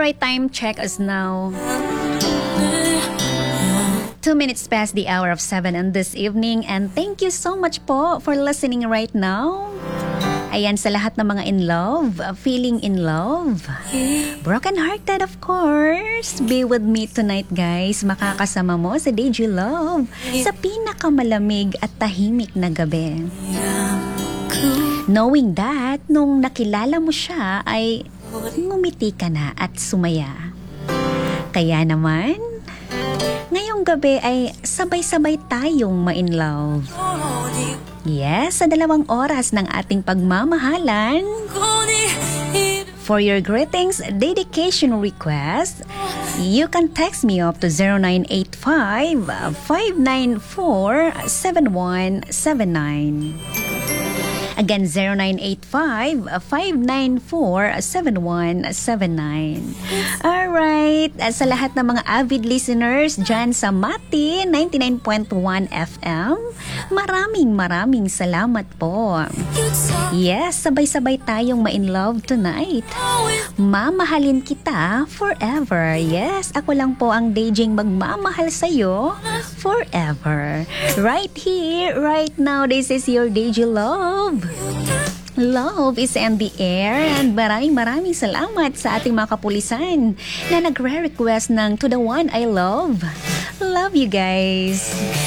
Alright, time check us now. 2 minutes past the hour of 7 on this evening, and thank you so much po for listening right now. Ayan, sa lahat ng mga in love, feeling in love, broken hearted of course, be with me tonight guys. Makakasama mo sa Did You Love sa pinakamalamig at tahimik na gabi. Knowing that, nung nakilala mo siya ay ngumiti ka na at sumaya. Kaya naman, ngayong gabi ay sabay-sabay tayong ma-in love. Yes, sa 2 oras ng ating pagmamahalan. For your greetings, dedication request, you can text me up to 0985-594-7179. Again, 0985-594-7179. Alright, sa lahat ng mga avid listeners dyan sa Mati 99.1 FM, maraming salamat po. Yes, sabay-sabay tayong ma-in love tonight. Mamahalin kita forever. Yes, ako lang po ang DJing magmamahal sa'yo forever. Right here, right now, this is your DJ Love. Love is in the air, and maraming salamat sa ating mga kapulisan na nagre-request ng To The One I Love. Love you guys.